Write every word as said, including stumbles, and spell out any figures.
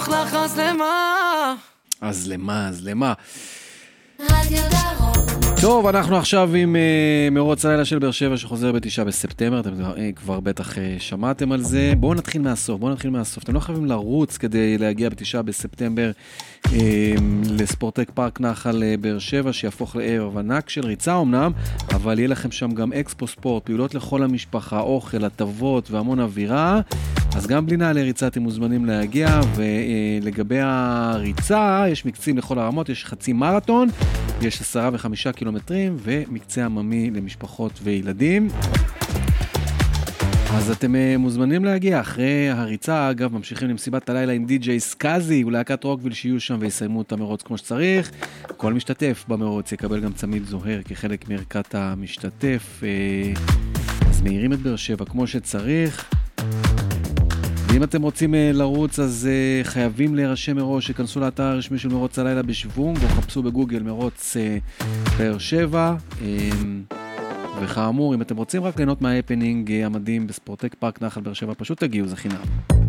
לך לך אז למה? אז למה, אז למה? רדיו דרום. טוב, אנחנו עכשיו עם uh, מרוץ הלילה של באר שבע שחוזר בתשעה בספטמבר, אתם uh, כבר בטח uh, שמעתם על זה. בואו נתחיל מהסוף, בואו נתחיל מהסוף. אתם לא חייבים לרוץ כדי להגיע בתשעה בספטמבר uh, לספורטק פארק נחל uh, באר שבע, שיהפוך לערב ענק של ריצה אמנם, אבל יהיה לכם שם גם אקספו ספורט, פעולות לכל המשפחה, אוכל, הטבות והמון אווירה. אז גם בלי נעלי ריצה אתם מוזמנים להגיע, ולגבי הריצה יש מקצים לכל הרמות, יש חצי מרתון, יש עשרה וחמישה קילומטרים, ומקצה עממי למשפחות וילדים. אז אתם מוזמנים להגיע. אחרי הריצה, אגב, ממשיכים למסיבת הלילה עם די-ג'יי סקאזי, ולהקת רוקוויל שיהיו שם ויסיימו את המרוץ כמו שצריך. כל משתתף במרוץ יקבל גם צמיד זוהר כחלק מערכת המשתתף. אז מהירים את באר שבע כמו שצריך. ואם אתם רוצים לרוץ, אז חייבים להירשם מראש, שכנסו לאתר הרשמי של מרוץ הלילה בשוונג, או חפשו בגוגל מרוץ באר שבע. וכאמור, אם אתם רוצים רק ליהנות מההפנינג המדהים בספורטק פארק נחל באר שבע, פשוט תגיעו, זה חינם.